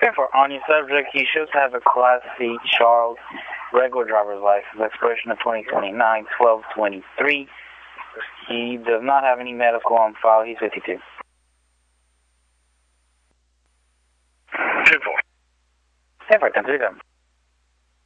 For on your subject, he should have a Class C Charles regular driver's license, expiration of 2029-12-23. He does not have any medical on file. He's 52. 10-4. 10-4, 10-3,